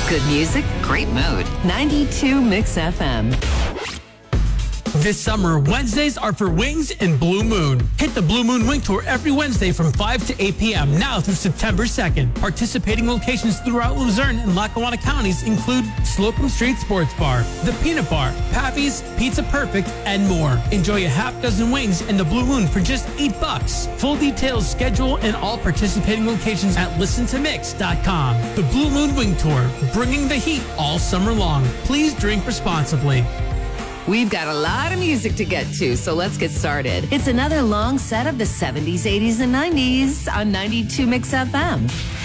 Good music, great mood. 92 Mix FM. This summer, Wednesdays are for Wings and Blue Moon. Hit the Blue Moon Wing Tour every Wednesday from 5 to 8 p.m. now through September 2nd. Participating locations throughout Luzerne and Lackawanna counties include Slocum Street Sports Bar, The Peanut Bar, Pappy's, Pizza Perfect, and more. Enjoy a half dozen wings and the Blue Moon for just $8. Full details, schedule, and all participating locations at listentomix.com. The Blue Moon Wing Tour, bringing the heat all summer long. Please drink responsibly. We've got a lot of music to get to, so let's get started. It's another long set of the 70s, 80s, and 90s on 92 Mix FM.